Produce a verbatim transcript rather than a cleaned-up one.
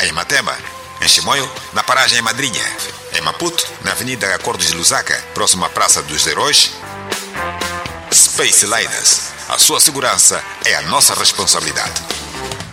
em Mateba. Em Chimoio, na paragem em Madrinha. Em Maputo, na Avenida Acordos de Lusaka, próximo à Praça dos Heróis. Space Liners. A sua segurança é a nossa responsabilidade.